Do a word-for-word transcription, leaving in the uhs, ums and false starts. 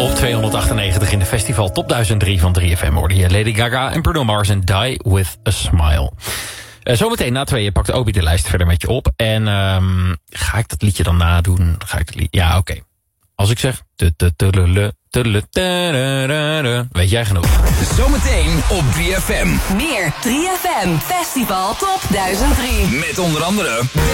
Op tweehonderdachtennegentig in de festival Top duizend drie van drie F M hoorde je Lady Gaga en Bruno Mars en Die With A Smile. Uh, zometeen na tweeën pakt Obi de lijst verder met je op. En um, ga ik dat liedje dan nadoen? Ga ik dat liedje... Ja, oké. Okay. Als ik zeg... Weet jij genoeg. Zometeen op drie F M. Meer drie F M Festival Top duizend drie. Met onder andere...